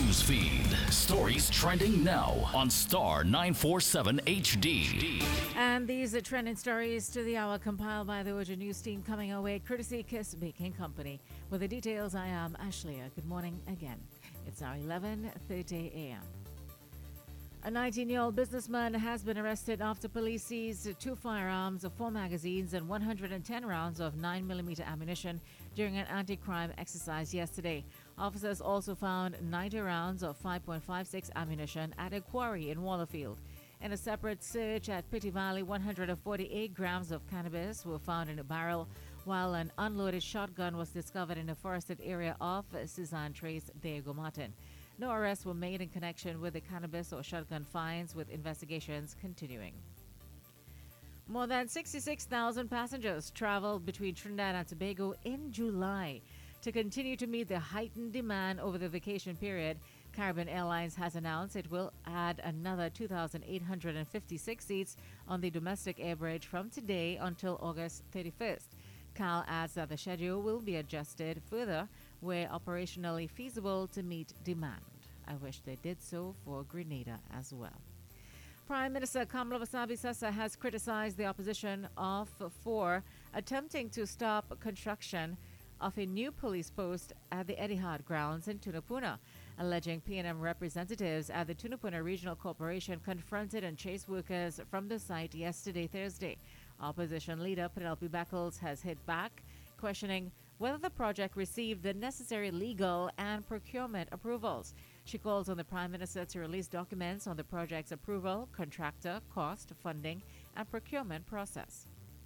news feed. Stories trending now on Star 947 HD. And these are trending stories to the hour compiled by the Ojo News team coming our way courtesy Kiss Baking Company. With the details, I am Ashley. Good morning again. It's now 11:30 a.m. A 19-year-old businessman has been arrested after police seized 2 firearms, 4 magazines, and 110 rounds of 9mm ammunition during an anti-crime exercise yesterday. Officers also found 90 rounds of 5.56 ammunition at a quarry in Wallerfield. In a separate search at Pitty Valley, 148 grams of cannabis were found in a barrel, while an unloaded shotgun was discovered in a forested area off Suzanne Trace, Diego Martin. No arrests were made in connection with the cannabis or shotgun finds, with investigations continuing. More than 66,000 passengers traveled between Trinidad and Tobago in July. To continue to meet the heightened demand over the vacation period, Caribbean Airlines has announced it will add another 2,856 seats on the domestic air bridge from today until August 31st. CAL adds that the schedule will be adjusted further where operationally feasible to meet demand. I wish they did so for Grenada as well. Prime Minister Kamala Wasabi-Sasa has criticized the opposition for attempting to stop construction of a new police post at the Etihad grounds in Tunapuna, alleging P&M representatives at the Tunapuna Regional Corporation confronted and chased workers from the site yesterday, Thursday. Opposition leader Penelope Beckles has hit back, questioning whether the project received the necessary legal and procurement approvals. She calls on the Prime Minister to release documents on the project's approval, contractor, cost, funding, and procurement process.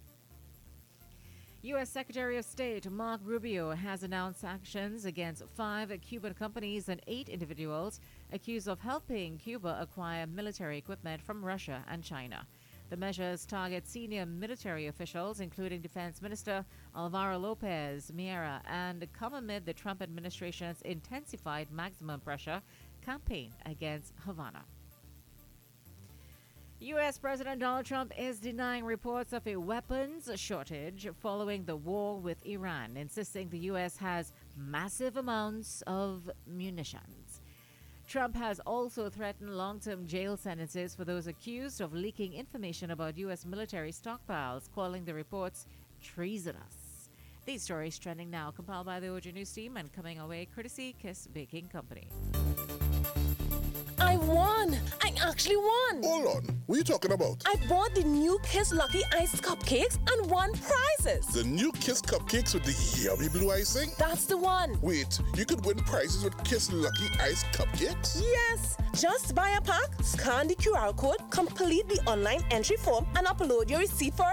U.S. Secretary of State Mark Rubio has announced sanctions against 5 Cuban companies and 8 individuals accused of helping Cuba acquire military equipment from Russia and China. The measures target senior military officials, including Defense Minister Alvaro Lopez Miera, and come amid the Trump administration's intensified maximum pressure campaign against Havana. U.S. President Donald Trump is denying reports of a weapons shortage following the war with Iran, insisting the U.S. has massive amounts of munitions. Trump has also threatened long-term jail sentences for those accused of leaking information about U.S. military stockpiles, calling the reports treasonous. These stories trending now, compiled by the Ojo News team and coming away courtesy Kiss Baking Company. I won! I actually won! Hold on, what are you talking about? I bought the new Kiss Lucky Ice cupcakes and won prizes! The new Kiss cupcakes with the yummy blue icing? That's the one! Wait, you could win prizes with Kiss Lucky Ice cupcakes? Yes! Just buy a pack, scan the QR code, complete the online entry form, and upload your receipt for